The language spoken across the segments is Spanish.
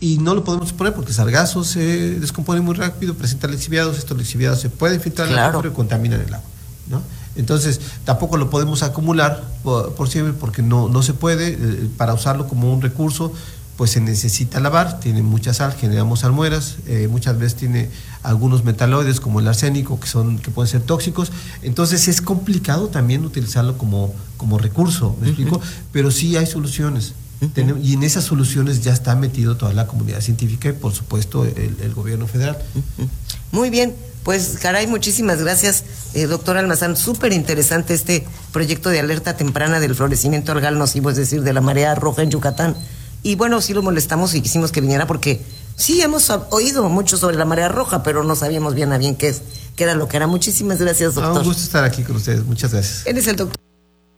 y no lo podemos poner porque el sargazo se descompone muy rápido, presenta lixiviados, estos lixiviados se pueden filtrar en el acuífero y contaminan el agua, ¿no? Entonces tampoco lo podemos acumular por siempre porque no se puede. Para usarlo como un recurso pues se necesita lavar, tiene mucha sal, generamos salmueras, muchas veces tiene algunos metaloides como el arsénico que pueden ser tóxicos, entonces es complicado también utilizarlo como recurso, ¿me explico? Pero sí hay soluciones. Y en esas soluciones ya está metido toda la comunidad científica y por supuesto el gobierno federal. Muy bien, pues caray, muchísimas gracias, doctor Almazán. Súper interesante este proyecto de alerta temprana del florecimiento algal nocivo, es decir, de la marea roja en Yucatán. Y bueno, sí lo molestamos y quisimos que viniera porque sí hemos oído mucho sobre la marea roja, pero no sabíamos bien a bien qué era lo que era. Muchísimas gracias, doctor. Un gusto estar aquí con ustedes, muchas gracias. Él es el doctor.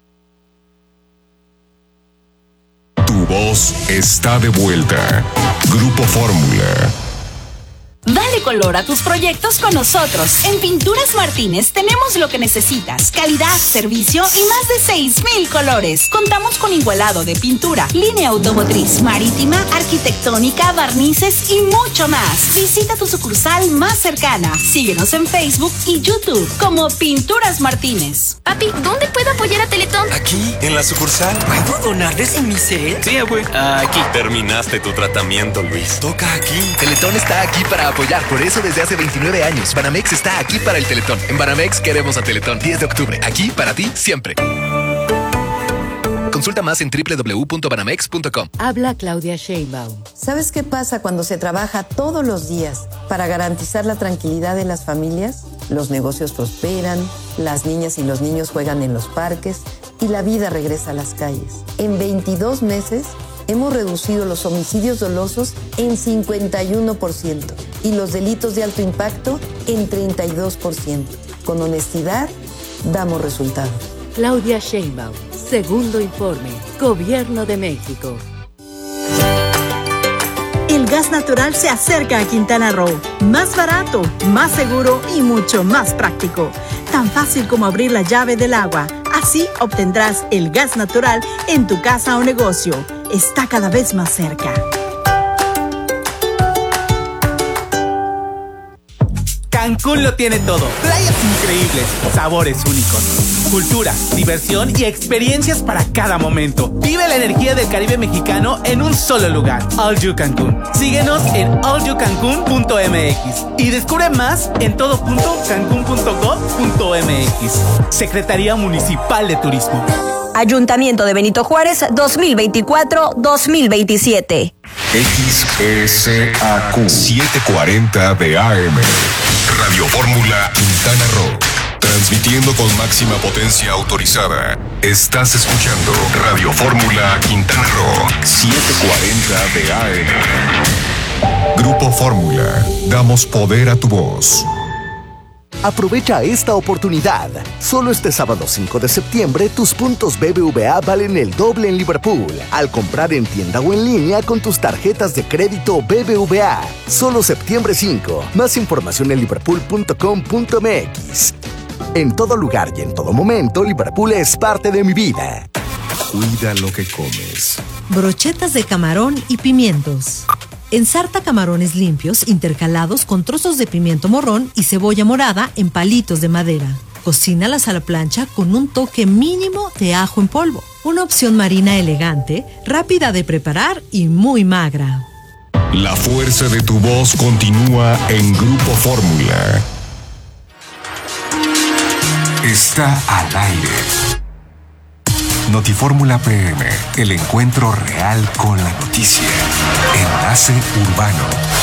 Tu voz está de vuelta. Grupo Fórmula. Dale color a tus proyectos con nosotros. En Pinturas Martínez tenemos lo que necesitas: calidad, servicio y más de 6,000 colores. Contamos con igualado de pintura, línea automotriz, marítima, arquitectónica, barnices y mucho más. Visita tu sucursal más cercana. Síguenos en Facebook y YouTube como Pinturas Martínez. Papi, ¿dónde puedo apoyar a Teletón? Aquí, en la sucursal. ¿Puedo donarles en mi cel? Sí, abue. Aquí. Terminaste tu tratamiento, Luis. Toca aquí. Teletón está aquí para apoyar. Por eso desde hace 29 años, Banamex está aquí para el Teletón. En Banamex queremos a Teletón. 10 de octubre. Aquí para ti siempre. Consulta más en www.banamex.com. Habla Claudia Sheinbaum. ¿Sabes qué pasa cuando se trabaja todos los días para garantizar la tranquilidad de las familias? Los negocios prosperan, las niñas y los niños juegan en los parques y la vida regresa a las calles. En 22 meses hemos reducido los homicidios dolosos en 51% y los delitos de alto impacto en 32%. Con honestidad, damos resultados. Claudia Sheinbaum, segundo informe, Gobierno de México. El gas natural se acerca a Quintana Roo. Más barato, más seguro y mucho más práctico. Tan fácil como abrir la llave del agua. Así obtendrás el gas natural en tu casa o negocio. Está cada vez más cerca. Cancún lo tiene todo. Playas increíbles, sabores únicos, cultura, diversión y experiencias para cada momento. Vive la energía del Caribe mexicano en un solo lugar. All You Cancún. Síguenos en allyoucancun.mx y descubre más en todo.cancun.gov.mx. Secretaría Municipal de Turismo. Ayuntamiento de Benito Juárez 2024-2027. XSAQ 740 de AM. Radio Fórmula Quintana Roo. Transmitiendo con máxima potencia autorizada. Estás escuchando Radio Fórmula Quintana Roo 740 de AM. Grupo Fórmula. Damos poder a tu voz. Aprovecha esta oportunidad. Solo este sábado 5 de septiembre, tus puntos BBVA valen el doble en Liverpool al comprar en tienda o en línea con tus tarjetas de crédito BBVA. Solo septiembre 5. Más información en liverpool.com.mx. En todo lugar y en todo momento, Liverpool es parte de mi vida. Cuida lo que comes. Brochetas de camarón y pimientos. Ensarta camarones limpios intercalados con trozos de pimiento morrón y cebolla morada en palitos de madera. Cocínalas a la plancha con un toque mínimo de ajo en polvo. Una opción marina elegante, rápida de preparar y muy magra. La fuerza de tu voz continúa en Grupo Fórmula. Está al aire. Notifórmula PM, el encuentro real con la noticia. Enlace Urbano.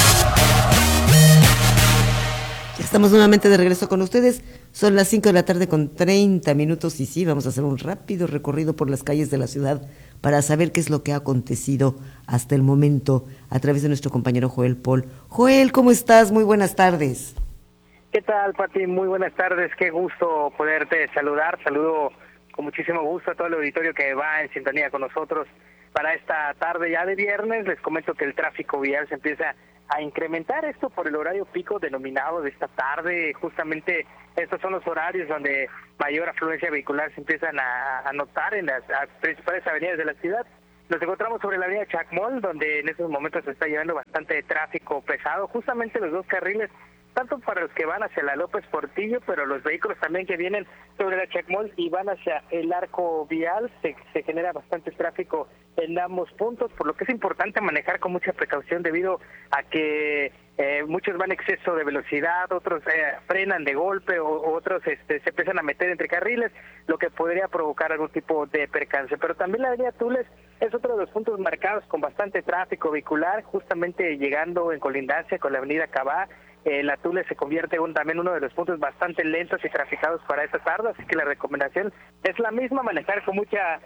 Ya estamos nuevamente de regreso con ustedes. Son las 5 de la tarde con 30 minutos y sí, vamos a hacer un rápido recorrido por las calles de la ciudad para saber qué es lo que ha acontecido hasta el momento a través de nuestro compañero Joel Paul. Joel, ¿cómo estás? Muy buenas tardes. ¿Qué tal, Pati? Muy buenas tardes. Qué gusto poderte saludar. Saludo con muchísimo gusto a todo el auditorio que va en sintonía con nosotros para esta tarde ya de viernes. Les comento que el tráfico vial se empieza a incrementar, esto por el horario pico denominado de esta tarde. Justamente estos son los horarios donde mayor afluencia vehicular se empiezan a notar en las principales avenidas de la ciudad. Nos encontramos sobre la avenida Chacmol, donde en estos momentos se está llevando bastante tráfico pesado, justamente los dos carriles, tanto para los que van hacia la López Portillo, pero los vehículos también que vienen sobre la Chacmol y van hacia el arco vial, se genera bastante tráfico en ambos puntos, por lo que es importante manejar con mucha precaución debido a que muchos van a exceso de velocidad, otros frenan de golpe o otros se empiezan a meter entre carriles, lo que podría provocar algún tipo de percance. Pero también la avenida Tules es otro de los puntos marcados con bastante tráfico vehicular, justamente llegando en colindancia con la avenida Cabá. La Tules se convierte también uno de los puntos bastante lentos y traficados para esta tarde, así que la recomendación es la misma, manejar con mucha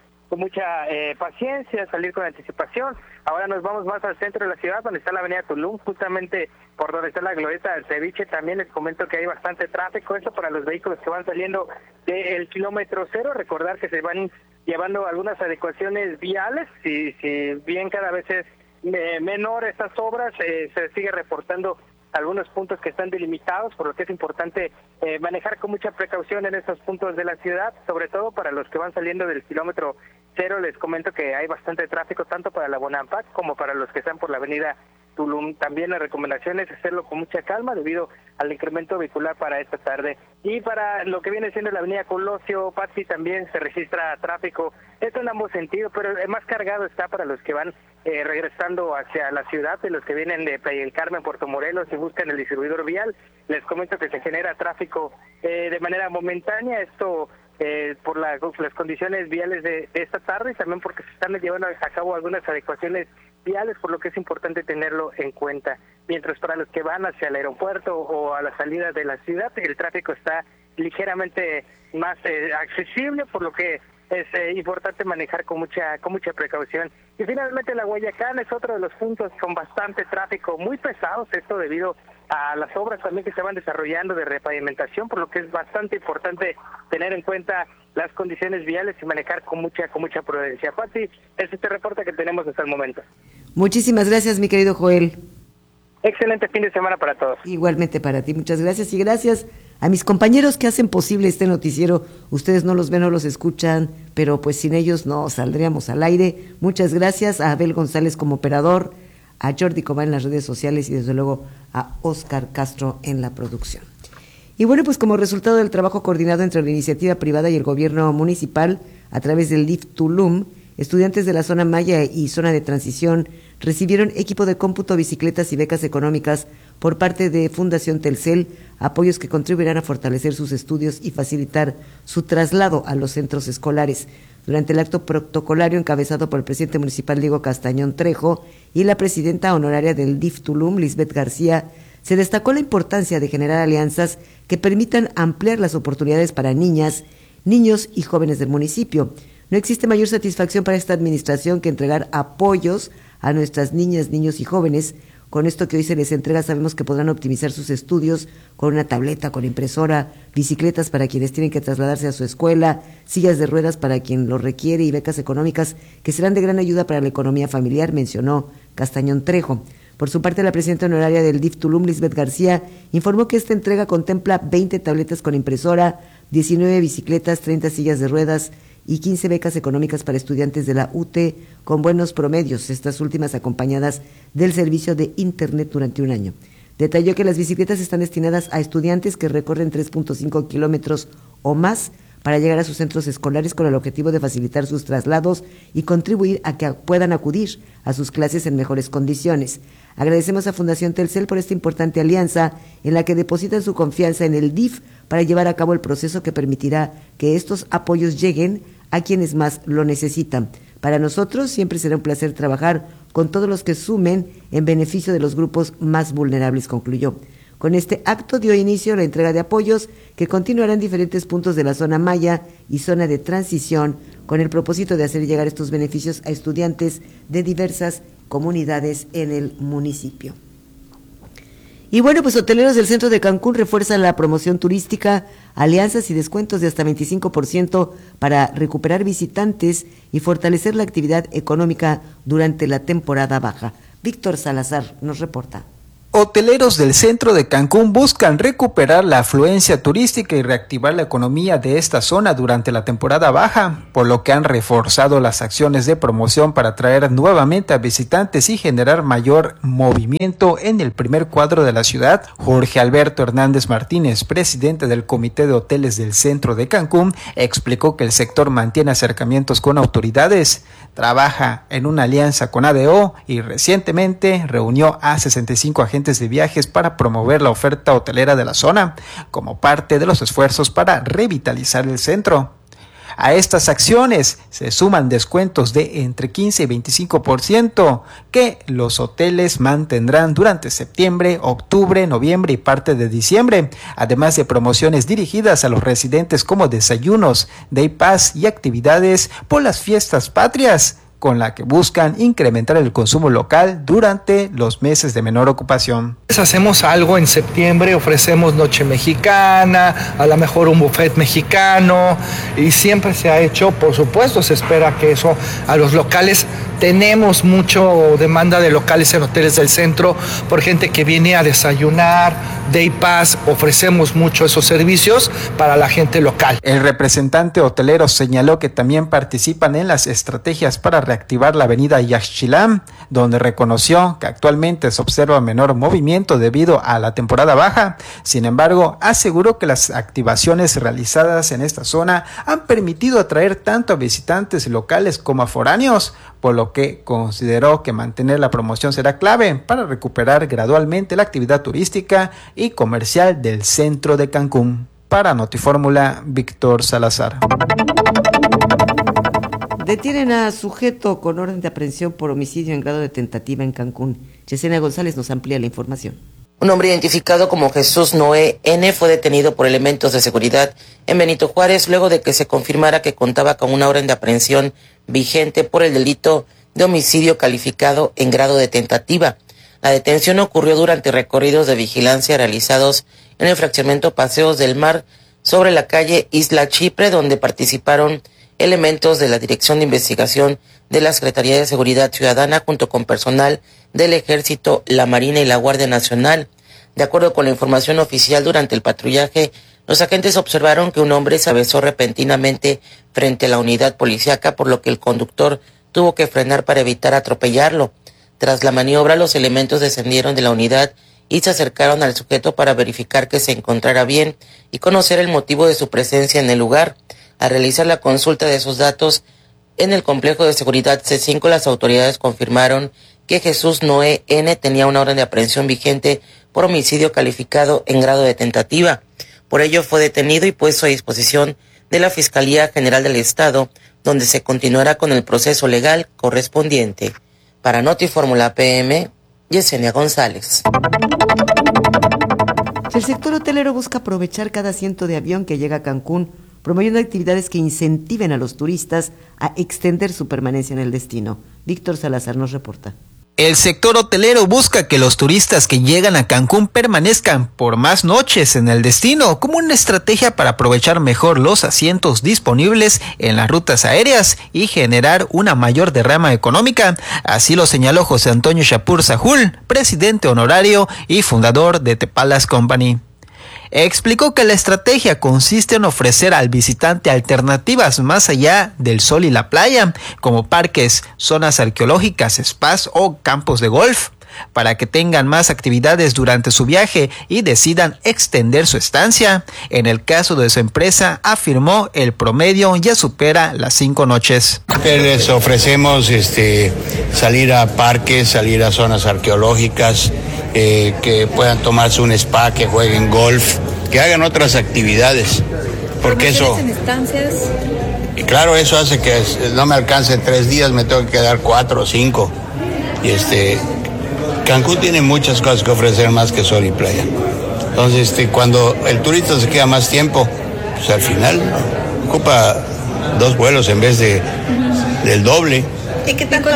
paciencia, salir con anticipación. Ahora nos vamos más al centro de la ciudad, donde está la avenida Tulum, justamente por donde está la glorieta del Ceviche. También les comento que hay bastante tráfico, esto para los vehículos que van saliendo del kilómetro cero. Recordar que se van llevando algunas adecuaciones viales, si bien cada vez es menor estas obras, se sigue reportando algunos puntos que están delimitados, por lo que es importante manejar con mucha precaución en estos puntos de la ciudad, sobre todo para los que van saliendo del kilómetro cero. Les comento que hay bastante tráfico tanto para la Bonampak como para los que están por la avenida Tulum. También la recomendación es hacerlo con mucha calma debido al incremento vehicular para esta tarde. Y para lo que viene siendo la avenida Colosio, Patti, también se registra tráfico, esto en ambos sentidos, pero el más cargado está para los que van regresando hacia la ciudad, de los que vienen de Playa del Carmen, Puerto Morelos y buscan el distribuidor vial. Les comento que se genera tráfico de manera momentánea, esto por las condiciones viales de esta tarde y también porque se están llevando a cabo algunas adecuaciones viales, por lo que es importante tenerlo en cuenta. Mientras para los que van hacia el aeropuerto o a la salida de la ciudad, el tráfico está ligeramente más accesible, por lo que es importante manejar con mucha precaución. Y finalmente la Guayacán es otro de los puntos con bastante tráfico, muy pesados, esto debido a las obras también que se van desarrollando de repavimentación, por lo que es bastante importante tener en cuenta las condiciones viales y manejar con mucha prudencia. Pati, es este reporte que tenemos hasta el momento. Muchísimas gracias, mi querido Joel. Excelente fin de semana para todos. Igualmente para ti, muchas gracias, y gracias a mis compañeros que hacen posible este noticiero. Ustedes no los ven, no los escuchan, pero pues sin ellos no saldríamos al aire. Muchas gracias a Abel González como operador, a Jordi Cobá en las redes sociales y desde luego a Óscar Castro en la producción. Y bueno, pues como resultado del trabajo coordinado entre la iniciativa privada y el gobierno municipal a través del DIF Tulum, estudiantes de la zona Maya y zona de transición recibieron equipo de cómputo, bicicletas y becas económicas por parte de Fundación Telcel, apoyos que contribuirán a fortalecer sus estudios y facilitar su traslado a los centros escolares. Durante el acto protocolario encabezado por el presidente municipal Diego Castañón Trejo y la presidenta honoraria del DIF Tulum, Lisbeth García, se destacó la importancia de generar alianzas que permitan ampliar las oportunidades para niñas, niños y jóvenes del municipio. No existe mayor satisfacción para esta administración que entregar apoyos a nuestras niñas, niños y jóvenes. Con esto que hoy se les entrega, sabemos que podrán optimizar sus estudios con una tableta, con impresora, bicicletas para quienes tienen que trasladarse a su escuela, sillas de ruedas para quien lo requiere y becas económicas que serán de gran ayuda para la economía familiar, mencionó Castañón Trejo. Por su parte, la presidenta honoraria del DIF Tulum, Lisbeth García, informó que esta entrega contempla 20 tabletas con impresora, 19 bicicletas, 30 sillas de ruedas y 15 becas económicas para estudiantes de la UT con buenos promedios, estas últimas acompañadas del servicio de Internet durante un año. Detalló que las bicicletas están destinadas a estudiantes que recorren 3.5 kilómetros o más para llegar a sus centros escolares con el objetivo de facilitar sus traslados y contribuir a que puedan acudir a sus clases en mejores condiciones. Agradecemos a Fundación Telcel por esta importante alianza en la que depositan su confianza en el DIF para llevar a cabo el proceso que permitirá que estos apoyos lleguen a quienes más lo necesitan. Para nosotros siempre será un placer trabajar con todos los que sumen en beneficio de los grupos más vulnerables, concluyó. Con este acto dio inicio a la entrega de apoyos que continuará en diferentes puntos de la zona Maya y zona de transición con el propósito de hacer llegar estos beneficios a estudiantes de diversas comunidades en el municipio. Y bueno, pues hoteleros del centro de Cancún refuerzan la promoción turística, alianzas y descuentos de hasta 25% para recuperar visitantes y fortalecer la actividad económica durante la temporada baja. Víctor Salazar nos reporta. hoteleros del centro de Cancún buscan recuperar la afluencia turística y reactivar la economía de esta zona durante la temporada baja, por lo que han reforzado las acciones de promoción para atraer nuevamente a visitantes y generar mayor movimiento en el primer cuadro de la ciudad. Jorge Alberto Hernández Martínez, presidente del Comité de Hoteles del Centro de Cancún, explicó que el sector mantiene acercamientos con autoridades, trabaja en una alianza con ADO y recientemente reunió a 65 agentes de viajes para promover la oferta hotelera de la zona, como parte de los esfuerzos para revitalizar el centro. A estas acciones se suman descuentos de entre 15 y 25% que los hoteles mantendrán durante septiembre, octubre, noviembre y parte de diciembre, además de promociones dirigidas a los residentes como desayunos, day pass y actividades por las fiestas patrias, con la que buscan incrementar el consumo local durante los meses de menor ocupación. Hacemos algo en septiembre, ofrecemos noche mexicana, a lo mejor un buffet mexicano, y siempre se ha hecho, por supuesto, se espera que eso a los locales, tenemos mucho demanda de locales en hoteles del centro, por gente que viene a desayunar, day pass, ofrecemos mucho esos servicios para la gente local. El representante hotelero señaló que también participan en las estrategias para reactivar la avenida Yaxchilán, donde reconoció que actualmente se observa menor movimiento debido a la temporada baja. Sin embargo, aseguró que las activaciones realizadas en esta zona han permitido atraer tanto a visitantes locales como a foráneos, por lo que consideró que mantener la promoción será clave para recuperar gradualmente la actividad turística y comercial del centro de Cancún. Para Notifórmula, Víctor Salazar. Detienen a sujeto con orden de aprehensión por homicidio en grado de tentativa en Cancún. Yesenia González nos amplía la información. Un hombre identificado como Jesús Noé N. fue detenido por elementos de seguridad en Benito Juárez luego de que se confirmara que contaba con una orden de aprehensión vigente por el delito de homicidio calificado en grado de tentativa. La detención ocurrió durante recorridos de vigilancia realizados en el fraccionamiento Paseos del Mar sobre la calle Isla Chipre, donde participaron elementos de la Dirección de Investigación de la Secretaría de Seguridad Ciudadana junto con personal del Ejército, la Marina y la Guardia Nacional. De acuerdo con la información oficial, durante el patrullaje, los agentes observaron que un hombre se avezó repentinamente frente a la unidad policíaca, por lo que el conductor tuvo que frenar para evitar atropellarlo. Tras la maniobra, los elementos descendieron de la unidad y se acercaron al sujeto para verificar que se encontrara bien y conocer el motivo de su presencia en el lugar. Al realizar la consulta de sus datos en el complejo de seguridad C5, las autoridades confirmaron que Jesús Noé N. tenía una orden de aprehensión vigente por homicidio calificado en grado de tentativa. Por ello fue detenido y puesto a disposición de la Fiscalía General del Estado, donde se continuará con el proceso legal correspondiente. Para Notifórmula PM, Yesenia González. El sector hotelero busca aprovechar cada asiento de avión que llega a Cancún, promoviendo actividades que incentiven a los turistas a extender su permanencia en el destino. Víctor Salazar nos reporta. El sector hotelero busca que los turistas que llegan a Cancún permanezcan por más noches en el destino, como una estrategia para aprovechar mejor los asientos disponibles en las rutas aéreas y generar una mayor derrama económica. Así lo señaló José Antonio Shapur Sahul, presidente honorario y fundador de The Palace Company. Explicó que la estrategia consiste en ofrecer al visitante alternativas más allá del sol y la playa, como parques, zonas arqueológicas, spas o campos de golf, para que tengan más actividades durante su viaje y decidan extender su estancia. En el caso de su empresa, afirmó, el promedio ya supera las 5 noches. Les ofrecemos salir a parques, salir a zonas arqueológicas, que puedan tomarse un spa, que jueguen golf, que hagan otras actividades, porque eso... en estancias? Y claro, eso hace que no me alcance 3 días, me tengo que quedar 4 o 5. Y Cancún tiene muchas cosas que ofrecer más que sol y playa. Entonces, cuando el turista se queda más tiempo, pues al final ocupa 2 vuelos en vez del doble.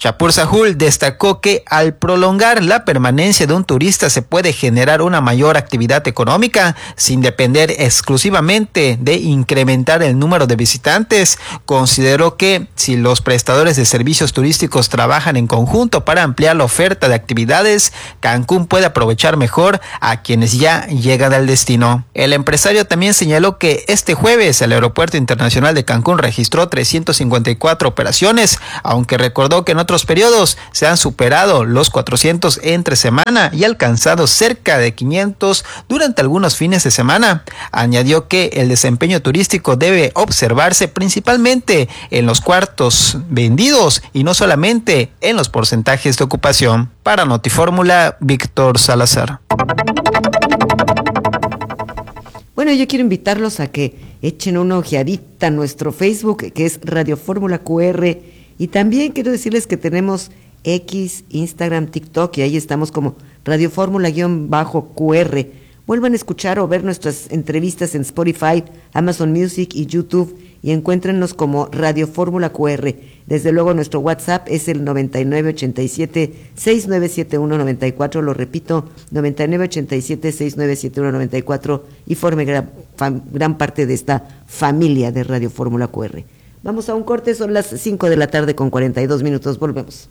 Shapur Sahul destacó que al prolongar la permanencia de un turista se puede generar una mayor actividad económica sin depender exclusivamente de incrementar el número de visitantes. Consideró que si los prestadores de servicios turísticos trabajan en conjunto para ampliar la oferta de actividades, Cancún puede aprovechar mejor a quienes ya llegan al destino. El empresario también señaló que este jueves el Aeropuerto Internacional de Cancún registró 354 operaciones, aunque recordó que en otros periodos se han superado los 400 entre semana y alcanzado cerca de 500 durante algunos fines de semana. Añadió que el desempeño turístico debe observarse principalmente en los cuartos vendidos y no solamente en los porcentajes de ocupación. Para Notifórmula, Víctor Salazar. Bueno, yo quiero invitarlos a que echen una ojeadita a nuestro Facebook, que es Radio Fórmula QR, y también quiero decirles que tenemos X, Instagram, TikTok, y ahí estamos como Radio Fórmula-QR. Vuelvan a escuchar o ver nuestras entrevistas en Spotify, Amazon Music y YouTube, y encuéntrenos como Radio Fórmula QR. Desde luego nuestro WhatsApp es el 9987-697194, lo repito, 9987-697194, y forme gran parte de esta familia de Radio Fórmula QR. Vamos a un corte, son las 5 de la tarde con 42 minutos, volvemos.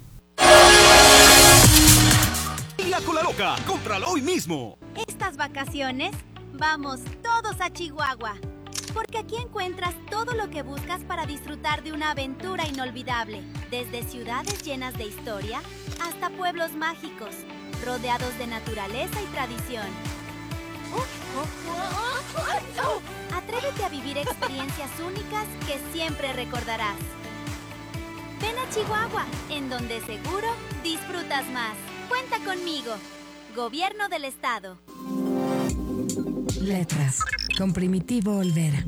La Cola Loca, cómpralo hoy mismo. Estas vacaciones, vamos todos a Chihuahua, porque aquí encuentras todo lo que buscas para disfrutar de una aventura inolvidable, desde ciudades llenas de historia hasta pueblos mágicos, rodeados de naturaleza y tradición. Atrévete a vivir experiencias únicas que siempre recordarás. Ven a Chihuahua, en donde seguro disfrutas más. Cuenta conmigo. Gobierno del Estado. Letras, con Primitivo Olvera.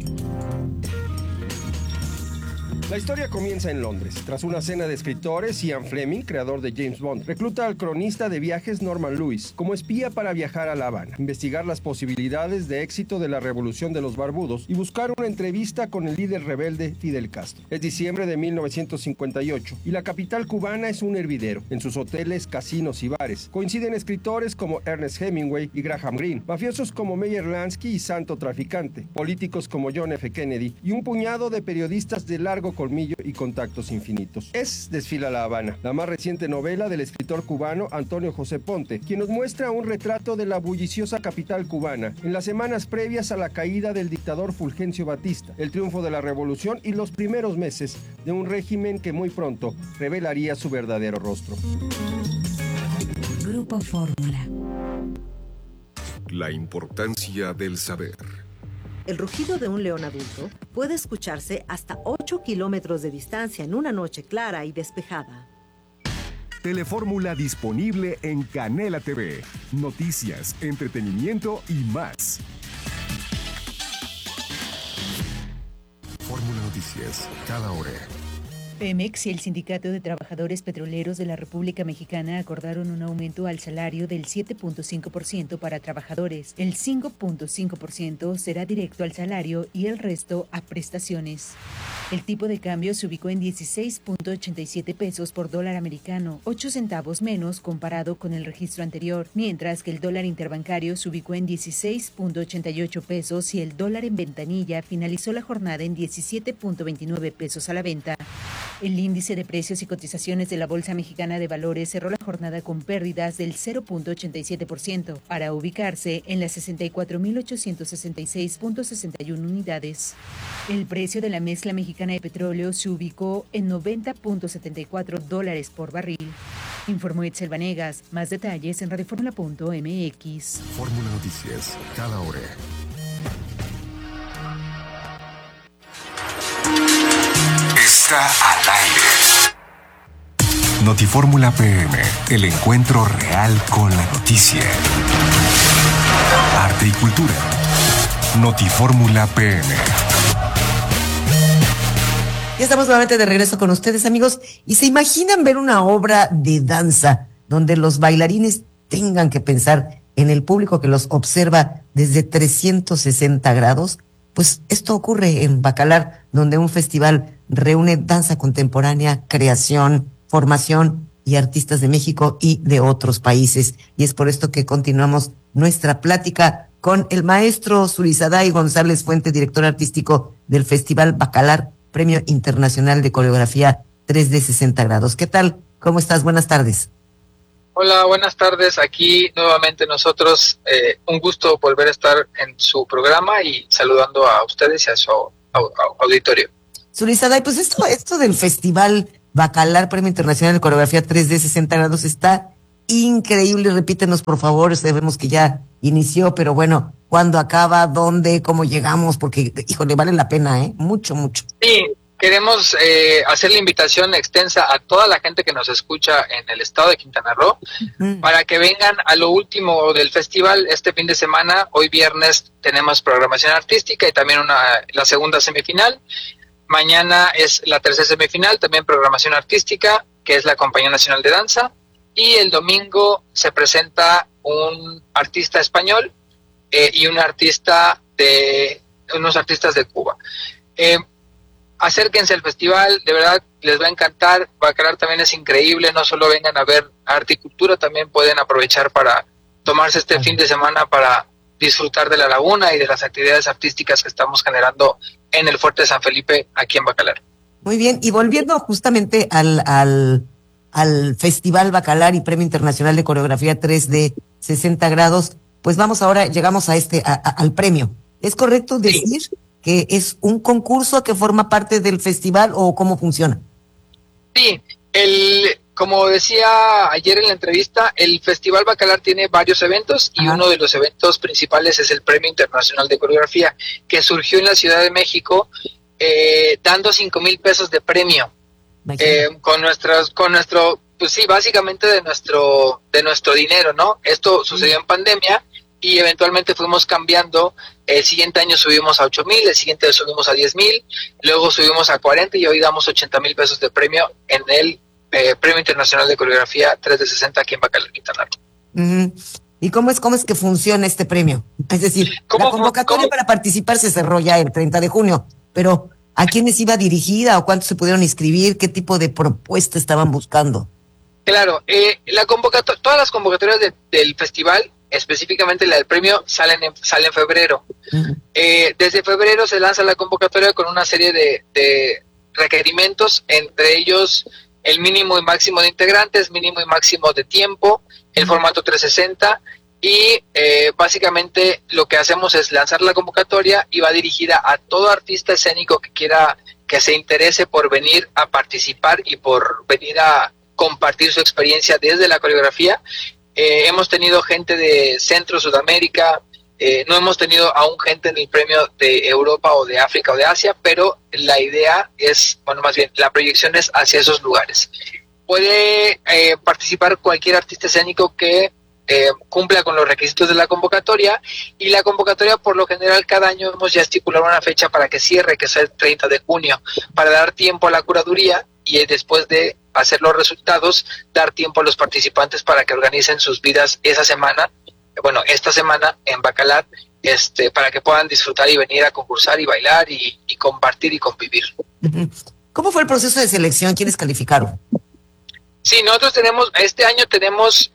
La historia comienza en Londres. Tras una cena de escritores, Ian Fleming, creador de James Bond, recluta al cronista de viajes Norman Lewis como espía para viajar a La Habana, investigar las posibilidades de éxito de la revolución de los barbudos y buscar una entrevista con el líder rebelde Fidel Castro. Es diciembre de 1958 y la capital cubana es un hervidero. En sus hoteles, casinos y bares coinciden escritores como Ernest Hemingway y Graham Greene, mafiosos como Meyer Lansky y Santo Traficante, políticos como John F. Kennedy y un puñado de periodistas de largo colmillo y contactos infinitos. Es Desfila La Habana, la más reciente novela del escritor cubano Antonio José Ponte, quien nos muestra un retrato de la bulliciosa capital cubana en las semanas previas a la caída del dictador Fulgencio Batista, el triunfo de la revolución y los primeros meses de un régimen que muy pronto revelaría su verdadero rostro. Grupo Fórmula. La importancia del saber. El rugido de un león adulto puede escucharse hasta 8 kilómetros de distancia en una noche clara y despejada. Telefórmula disponible en Canela TV. Noticias, entretenimiento y más. Fórmula Noticias, cada hora. Pemex y el Sindicato de Trabajadores Petroleros de la República Mexicana acordaron un aumento al salario del 7.5% para trabajadores. El 5.5% será directo al salario y el resto a prestaciones. El tipo de cambio se ubicó en 16.87 pesos por dólar americano, 8 centavos menos comparado con el registro anterior, mientras que el dólar interbancario se ubicó en 16.88 pesos y el dólar en ventanilla finalizó la jornada en 17.29 pesos a la venta. El índice de precios y cotizaciones de la Bolsa Mexicana de Valores cerró la jornada con pérdidas del 0.87% para ubicarse en las 64.866.61 unidades. El precio de la mezcla mexicana de petróleo se ubicó en $90.74 por barril. Informó Itzel Vanegas. Más detalles en radioformula.mx. Fórmula Noticias, cada hora. Está al aire. Notifórmula PM, el encuentro real con la noticia. Arte y cultura. Notifórmula PM. Ya estamos nuevamente de regreso con ustedes, amigos, y se imaginan ver una obra de danza donde los bailarines tengan que pensar en el público que los observa desde 360 grados. Pues esto ocurre en Bacalar, donde un festival reúne danza contemporánea, creación formación y artistas de México y de otros países. Y es por esto que continuamos nuestra plática con el maestro Zurizaday González Fuente, director artístico del Festival Bacalar, Premio Internacional de Coreografía 3D 60 grados. ¿Qué tal? ¿Cómo estás? Buenas tardes. Hola, buenas tardes. Aquí nuevamente nosotros, un gusto volver a estar en su programa y saludando a ustedes y a su auditorio. Zurizaday, pues esto del Festival Bacalar, Premio Internacional de Coreografía 3D 60 grados está increíble. Repítenos, por favor, sabemos que ya inició, pero bueno, ¿cuándo acaba? ¿Dónde? ¿Cómo llegamos? Porque, híjole, vale la pena, mucho, mucho. Sí, queremos hacer la invitación extensa a toda la gente que nos escucha en el estado de Quintana Roo para que vengan a lo último del festival este fin de semana. Hoy viernes tenemos programación artística y también la segunda semifinal. Mañana es la tercera semifinal, también programación artística, que es la Compañía Nacional de Danza. Y el domingo se presenta un artista español y unos artistas de Cuba. Acérquense al festival, de verdad les va a encantar. Bacalar también es increíble, no solo vengan a ver arte y cultura, también pueden aprovechar para tomarse este fin de semana para disfrutar de la laguna y de las actividades artísticas que estamos generando en el Fuerte de San Felipe, aquí en Bacalar. Muy bien, y volviendo justamente al Festival Bacalar y Premio Internacional de Coreografía 3D 60 grados, pues llegamos al premio. ¿Es correcto decir que es un concurso que forma parte del festival o cómo funciona? Sí, como decía ayer en la entrevista, el Festival Bacalar tiene varios eventos y uno de los eventos principales es el Premio Internacional de Coreografía, que surgió en la Ciudad de México dando 5,000 pesos de premio. Pues sí, básicamente de nuestro dinero, ¿no? Esto sucedió en pandemia y eventualmente fuimos cambiando. El siguiente año subimos a 8,000, el siguiente subimos a 10,000, luego subimos a 40 y hoy damos 80,000 pesos de premio en el Premio Internacional de Coreografía 3D 60 aquí en Bacalar, Quintana Roo. ¿Y cómo es que funciona este premio? Es decir, la convocatoria para participar se cerró ya el 30 de junio, pero ¿a quiénes iba dirigida o cuántos se pudieron inscribir? ¿Qué tipo de propuesta estaban buscando? Claro, todas las convocatorias del festival, específicamente la del premio, sale en febrero. Desde febrero se lanza la convocatoria con una serie de requerimientos, entre ellos el mínimo y máximo de integrantes, mínimo y máximo de tiempo, el formato 360 y básicamente lo que hacemos es lanzar la convocatoria y va dirigida a todo artista escénico que se interese por venir a participar y por venir a compartir su experiencia desde la coreografía. Hemos tenido gente de Centro, Sudamérica, no hemos tenido aún gente en el premio de Europa o de África o de Asia, pero la idea es, la proyección es hacia esos lugares. Puede participar cualquier artista escénico que cumpla con los requisitos de la convocatoria, y la convocatoria por lo general cada año hemos ya estipulado una fecha para que cierre, que es el 30 de junio, para dar tiempo a la curaduría y después de hacer los resultados, dar tiempo a los participantes para que organicen sus vidas esta semana en Bacalar, para que puedan disfrutar y venir a concursar y bailar y compartir y convivir. ¿Cómo fue el proceso de selección? ¿Quiénes calificaron? Sí, nosotros este año tenemos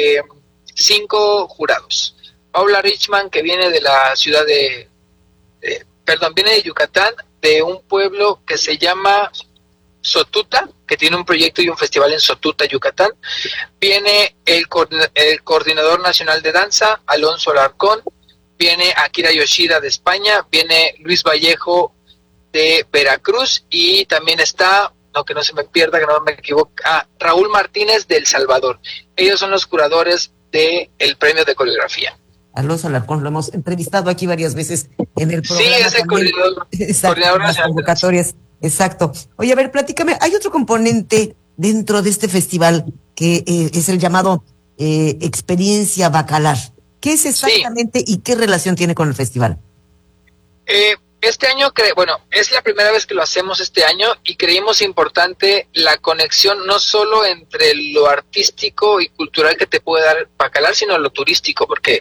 5 jurados. Paula Richman, que viene de la ciudad viene de Yucatán, de un pueblo que se llama Sotuta, que tiene un proyecto y un festival en Sotuta, Yucatán. Viene el coordinador nacional de danza, Alonso Alarcón. Viene Akira Yoshida de España. Viene Luis Vallejo de Veracruz. Y también está, que no se me pierda, que no me equivoque, Raúl Martínez de El Salvador. Ellos son los curadores del premio de coreografía. Alonso Alarcón, lo hemos entrevistado aquí varias veces en el programa. Sí, es el coordinador las convocatorias. Exacto. Oye, a ver, platícame, hay otro componente dentro de este festival que es el llamado Experiencia Bacalar. ¿Qué es exactamente y qué relación tiene con el festival? Este año, es la primera vez que lo hacemos este año y creímos importante la conexión no solo entre lo artístico y cultural que te puede dar Bacalar, sino lo turístico, porque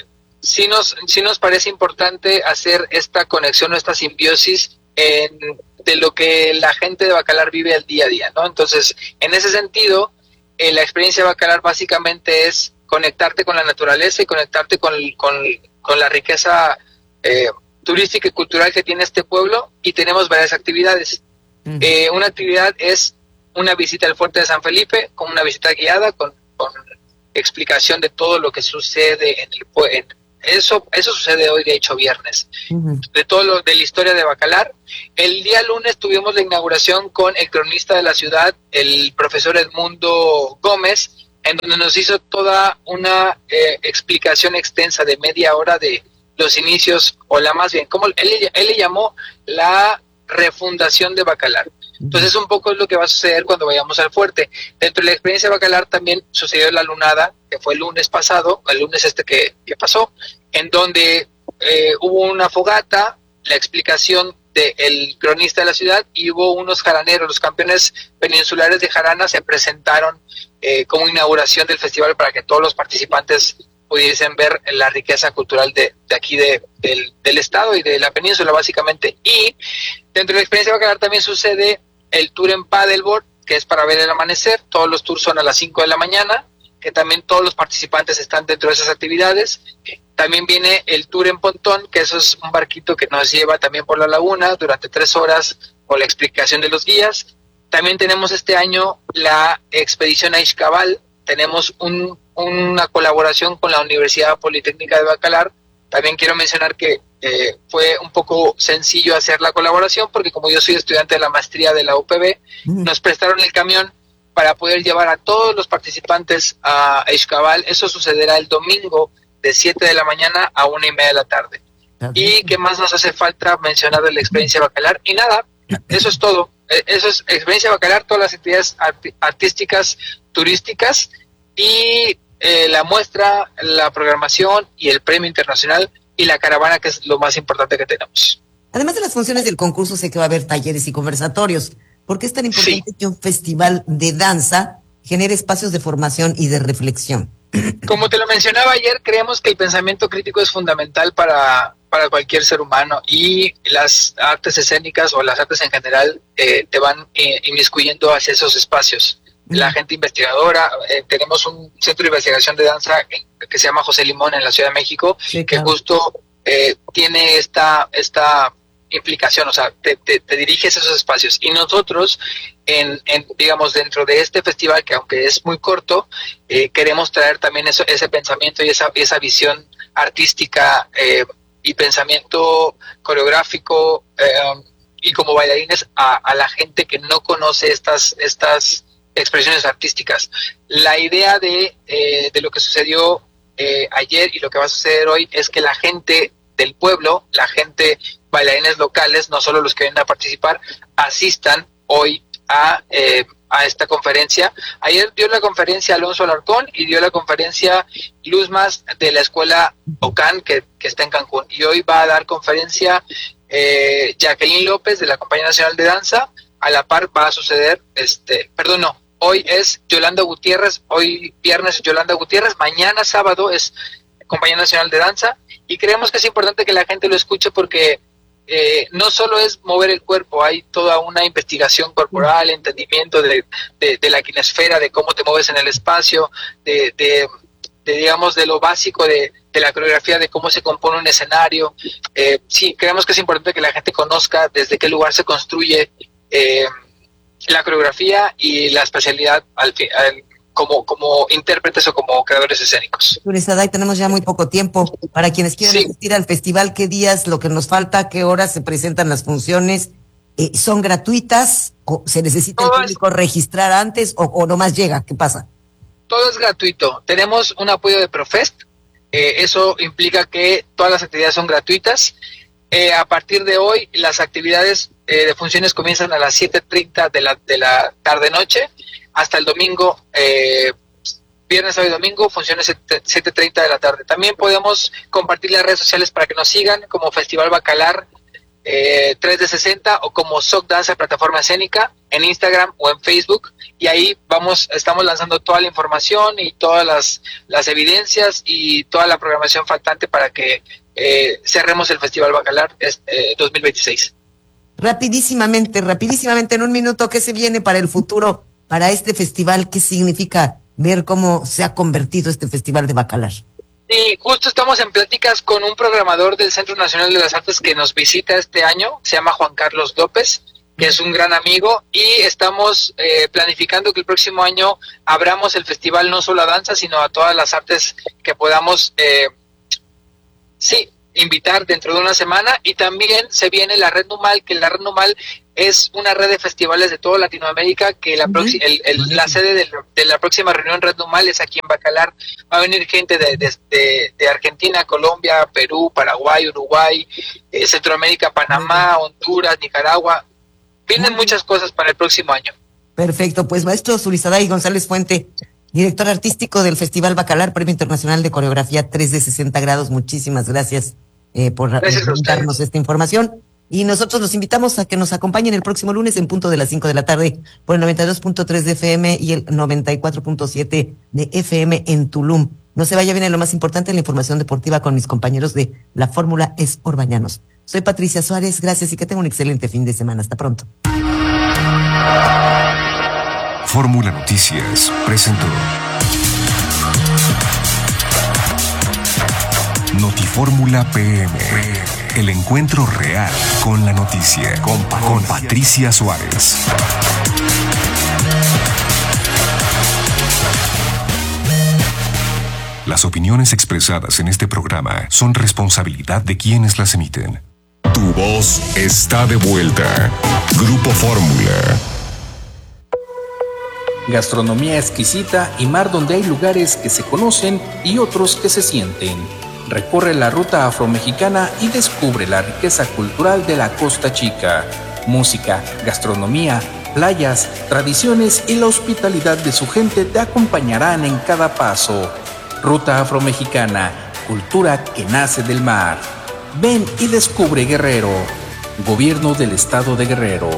sí nos parece importante hacer esta conexión o esta simbiosis en lo que la gente de Bacalar vive al día a día, ¿no? Entonces, en ese sentido, la experiencia de Bacalar básicamente es conectarte con la naturaleza y conectarte con la riqueza turística y cultural que tiene este pueblo, y tenemos varias actividades. Una actividad es una visita al Fuerte de San Felipe, con una visita guiada, con explicación de todo lo que sucede en el pueblo. Eso sucede hoy, de hecho, viernes. De todo lo de la historia de Bacalar. El día lunes tuvimos la inauguración con el cronista de la ciudad, el profesor Edmundo Gómez, en donde nos hizo toda una explicación extensa de media hora de los inicios, o la más bien, como él le llamó la refundación de Bacalar. Entonces un poco es lo que va a suceder cuando vayamos al fuerte. Dentro de la experiencia de Bacalar también sucedió la lunada, que fue el lunes pasado, el lunes que pasó, en donde hubo una fogata, la explicación del cronista de la ciudad, y hubo unos jaraneros, los campeones peninsulares de jarana se presentaron como inauguración del festival para que todos los participantes pudiesen ver la riqueza cultural de aquí del estado y de la península básicamente. Y dentro de la experiencia de Bacalar también sucede el tour en paddleboard, que es para ver el amanecer. Todos los tours son a las 5 de la mañana, que también todos los participantes están dentro de esas actividades. También viene el tour en pontón, que eso es un barquito que nos lleva también por la laguna durante 3 horas con la explicación de los guías. También tenemos este año la expedición a Ixcabal. Tenemos una colaboración con la Universidad Politécnica de Bacalar. También quiero mencionar que fue un poco sencillo hacer la colaboración, porque como yo soy estudiante de la maestría de la UPB, nos prestaron el camión para poder llevar a todos los participantes a Ixcabal. Eso sucederá el domingo de 7 de la mañana a 1:30 de la tarde. ¿Y qué más nos hace falta mencionar de la experiencia Bacalar? Y nada, eso es todo. Eso es experiencia Bacalar, todas las actividades artísticas, turísticas, y la muestra, la programación y el premio internacional y la caravana, que es lo más importante que tenemos. Además de las funciones del concurso, sé que va a haber talleres y conversatorios. ¿Por qué es tan importante que un festival de danza genere espacios de formación y de reflexión? Como te lo mencionaba ayer, creemos que el pensamiento crítico es fundamental para cualquier ser humano, y las artes escénicas o las artes en general te van inmiscuyendo hacia esos espacios. La gente investigadora, tenemos un centro de investigación de danza que se llama José Limón en la Ciudad de México, sí, claro, que justo tiene esta implicación, o sea, te diriges a esos espacios. Y nosotros, digamos, dentro de este festival, que aunque es muy corto, queremos traer también ese pensamiento y esa visión artística y pensamiento coreográfico y como bailarines a la gente que no conoce estas expresiones artísticas. La idea de lo que sucedió ayer y lo que va a suceder hoy es que la gente del pueblo, la gente, bailarines locales, no solo los que vienen a participar, asistan hoy a esta conferencia. Ayer dio la conferencia Alonso Alarcón y dio la conferencia Luzmas de la escuela OCAN, que está en Cancún, y hoy va a dar conferencia Jacqueline López de la Compañía Nacional de Danza. A la par va a suceder, hoy es Yolanda Gutiérrez, hoy viernes es Yolanda Gutiérrez, mañana sábado es Compañía Nacional de Danza, y creemos que es importante que la gente lo escuche porque no solo es mover el cuerpo, hay toda una investigación corporal, entendimiento de la kinesfera, de cómo te mueves en el espacio, digamos, de lo básico de la coreografía, de cómo se compone un escenario. Sí, creemos que es importante que la gente conozca desde qué lugar se construye la coreografía y la especialidad como intérpretes o como creadores escénicos. Ahí tenemos ya muy poco tiempo. Para quienes quieran asistir al festival, ¿qué días, lo que nos falta, qué horas se presentan las funciones? ¿Son gratuitas? ¿O se necesita el público registrar antes o nomás llega? ¿Qué pasa? Todo es gratuito. Tenemos un apoyo de Profest. Eso implica que todas las actividades son gratuitas. A partir de hoy, las actividades de funciones comienzan a las 7:30 de la tarde-noche hasta el domingo, viernes, sábado y domingo, funciones 7:30 de la tarde. También podemos compartir las redes sociales para que nos sigan como Festival Bacalar 3D60 o como SOC Danza Plataforma Escénica en Instagram o en Facebook, y ahí estamos lanzando toda la información y todas las evidencias y toda la programación faltante para que cerremos el Festival Bacalar 2026. rapidísimamente, en un minuto, ¿qué se viene para el futuro, para este festival? ¿Qué significa ver cómo se ha convertido este festival de Bacalar? Sí, justo estamos en pláticas con un programador del Centro Nacional de las Artes que nos visita este año, se llama Juan Carlos López, que es un gran amigo, y estamos planificando que el próximo año abramos el festival no solo a danza, sino a todas las artes que podamos, invitar dentro de una semana. Y también se viene la Red Numal, que la Red Numal es una red de festivales de toda Latinoamérica, que la sede de la próxima reunión Red Numal es aquí en Bacalar. Va a venir gente de Argentina, Colombia, Perú, Paraguay, Uruguay, Centroamérica, Panamá, Honduras, Nicaragua. Vienen muchas cosas para el próximo año. Perfecto, pues maestro Zurizaday González Fuente, director artístico del Festival Bacalar, Premio Internacional de Coreografía 3D 60 grados, muchísimas gracias por darnos esta información. Y nosotros los invitamos a que nos acompañen el próximo lunes en punto de las 5 de la tarde por el 92.3 de FM y el 94.7 de FM en Tulum. No se vaya, viene lo más importante, la información deportiva con mis compañeros de La Fórmula es Orbañanos. Soy Patricia Suárez, gracias y que tenga un excelente fin de semana. Hasta pronto. Fórmula Noticias presentó Notifórmula PM. El encuentro real con la noticia. Con Patricia Suárez. Las opiniones expresadas en este programa son responsabilidad de quienes las emiten. Tu voz está de vuelta. Grupo Fórmula. Gastronomía exquisita y mar donde hay lugares que se conocen y otros que se sienten. Recorre la ruta afromexicana y descubre la riqueza cultural de la Costa Chica. Música, gastronomía, playas, tradiciones y la hospitalidad de su gente te acompañarán en cada paso. Ruta afromexicana, cultura que nace del mar. Ven y descubre Guerrero. Gobierno del Estado de Guerrero.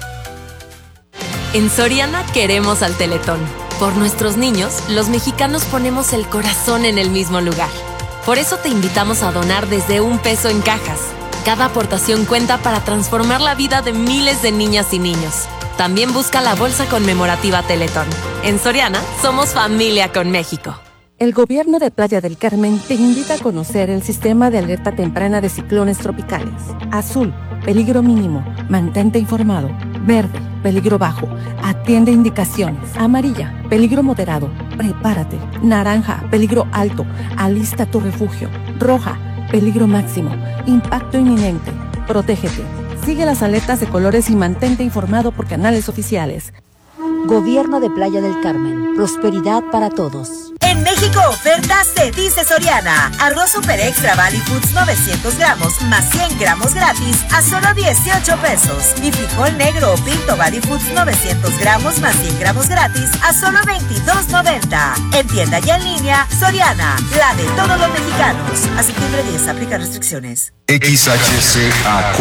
En Soriana queremos al Teletón. Por nuestros niños, los mexicanos ponemos el corazón en el mismo lugar. Por eso te invitamos a donar desde $1 en cajas. Cada aportación cuenta para transformar la vida de miles de niñas y niños. También busca la bolsa conmemorativa Teletón. En Soriana, somos familia con México. El gobierno de Playa del Carmen te invita a conocer el sistema de alerta temprana de ciclones tropicales. Azul, peligro mínimo, mantente informado. Verde, peligro bajo, atiende indicaciones. Amarilla, peligro moderado, prepárate. Naranja, peligro alto, alista tu refugio. Roja, peligro máximo, impacto inminente, protégete. Sigue las alertas de colores y mantente informado por canales oficiales. Gobierno de Playa del Carmen, prosperidad para todos. En México, ofertas se dice Soriana. Arroz Super Extra Valley Foods 900 gramos más 100 gramos gratis a solo $18. Y frijol negro o pinto Valley Foods 900 gramos más 100 gramos gratis a solo $22.90. En tienda y en línea, Soriana, la de todos los mexicanos. A septiembre 10, aplica restricciones. XHCAQ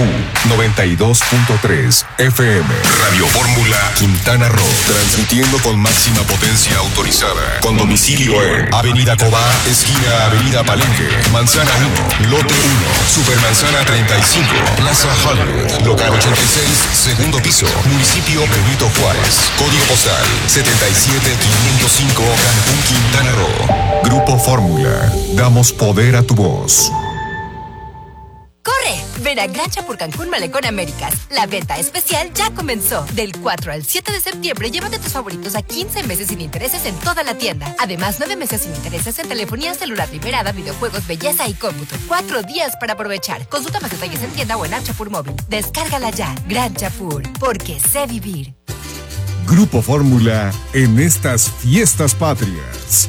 92.3 FM Radio Fórmula Quintana Roo, transmitiendo con máxima potencia autorizada, con domicilio en Avenida Cobá, esquina Avenida Palenque, Manzana 1, Lote 1, Supermanzana 35, Plaza Hollywood, local 86, segundo piso, municipio Benito Juárez, código postal 77505, Cancún, Quintana Roo. Grupo Fórmula, damos poder a tu voz. ¡Corre! Ven a Grancha por Cancún Malecón Américas. La venta especial ya comenzó. Del 4 al 7 de septiembre, llévate tus favoritos a 15 meses sin intereses en toda la tienda. Además, 9 meses sin intereses en telefonía celular liberada, videojuegos, belleza y cómputo. 4 días para aprovechar. Consulta más detalles en tienda o en Achapur Móvil. Descárgala ya. Granchapur, porque sé vivir. Grupo Fórmula en estas fiestas patrias.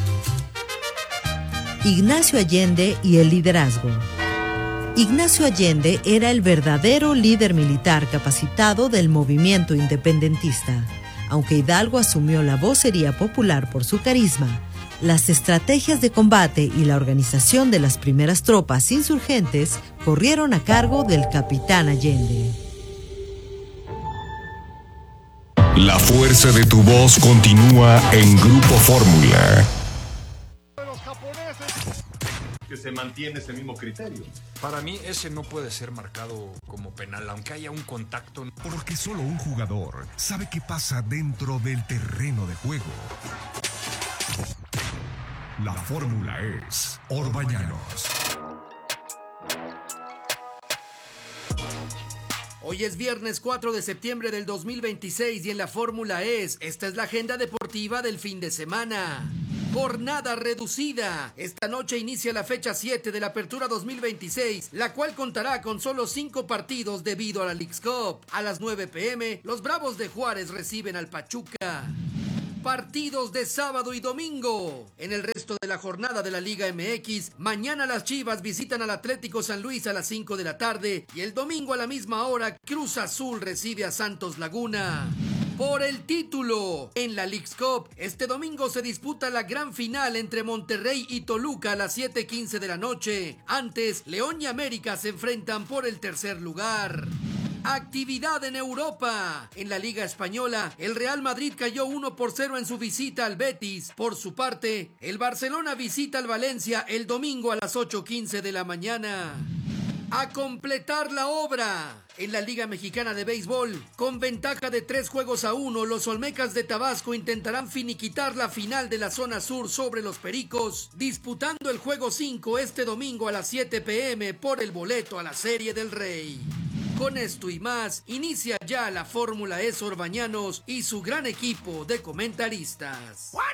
Ignacio Allende y el liderazgo. Ignacio Allende era el verdadero líder militar capacitado del movimiento independentista. Aunque Hidalgo asumió la vocería popular por su carisma, las estrategias de combate y la organización de las primeras tropas insurgentes corrieron a cargo del capitán Allende. La fuerza de tu voz continúa en Grupo Fórmula. que se mantiene ese mismo criterio. Para mí ese no puede ser marcado como penal, aunque haya un contacto. Porque solo un jugador sabe qué pasa dentro del terreno de juego. La fórmula es Orbañanos. Hoy es viernes 4 de septiembre del 2026 y en la Fórmula esta es la agenda deportiva del fin de semana. Jornada reducida. Esta noche inicia la fecha 7 de la Apertura 2026, la cual contará con solo 5 partidos debido a la Leagues Cup. A las 9 p.m, los Bravos de Juárez reciben al Pachuca. Partidos de sábado y domingo. En el resto de la jornada de la Liga MX, mañana las Chivas visitan al Atlético San Luis a las 5 de la tarde y el domingo a la misma hora Cruz Azul recibe a Santos Laguna. Por el título, en la Leagues Cup, este domingo se disputa la gran final entre Monterrey y Toluca a las 7:15 de la noche. Antes, León y América se enfrentan por el tercer lugar. Actividad en Europa. En la Liga Española, el Real Madrid cayó 1-0 en su visita al Betis. Por su parte, el Barcelona visita al Valencia el domingo a las 8:15 de la mañana. A completar la obra. En la Liga Mexicana de Béisbol, con ventaja de 3-1, los Olmecas de Tabasco intentarán finiquitar la final de la zona sur sobre los Pericos, disputando el juego 5 este domingo a las 7 p.m. por el boleto a la Serie del Rey. Con esto y más, inicia ya la Fórmula Orbañanos y su gran equipo de comentaristas.